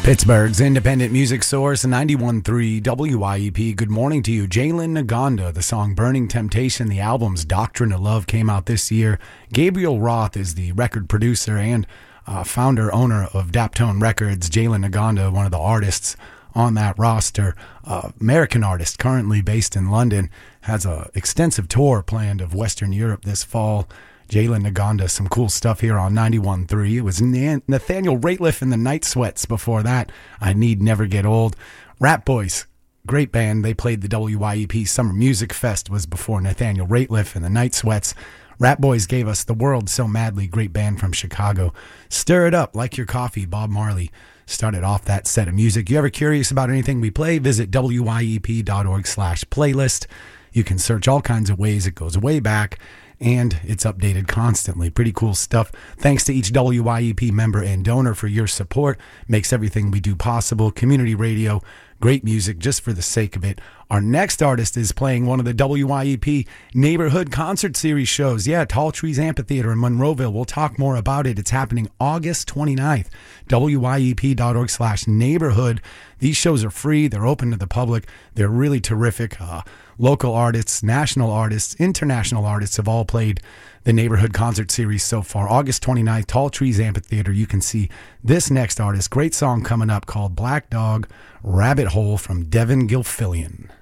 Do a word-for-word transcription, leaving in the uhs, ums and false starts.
Pittsburgh's independent music source, ninety-one point three W I E P. Good morning to you. Jalen Naganda, the song Burning Temptation, the album's Doctrine of Love came out this year. Gabriel Roth is the record producer and uh, founder, owner of Daptone Records. Jalen Naganda, one of the artists on that roster, uh, American artist currently based in London, has an extensive tour planned of Western Europe this fall. Jalen Naganda, some cool stuff here on ninety-one point three. It was Nathaniel Rateliff and the Night Sweats before that. I Need Never Get Old. Rat Boys, great band. They played the W I E P Summer Music Fest, was before Nathaniel Rateliff and the Night Sweats. Rat Boys gave us The World So Madly, great band from Chicago. Stir It Up, Like Your Coffee, Bob Marley started off that set of music. You ever curious about anything we play? Visit W I E P dot org slash playlist. You can search all kinds of ways. It goes way back, and it's updated constantly. Pretty cool stuff. Thanks to each W I E P member and donor for your support. Makes everything we do possible. Community radio, great music just for the sake of it. Our next artist is playing one of the W I E P Neighborhood Concert Series shows. Yeah, Tall Trees Amphitheater in Monroeville. We'll talk more about it. It's happening August twenty-ninth. W I E P dot org slash neighborhood. These shows are free. They're open to the public. They're really terrific. Uh, local artists, national artists, international artists have all played the Neighborhood Concert Series so far. August twenty-ninth, Tall Trees Amphitheater. You can see this next artist. Great song coming up called Black Dog Rabbit Hole from Devin Gilfillian.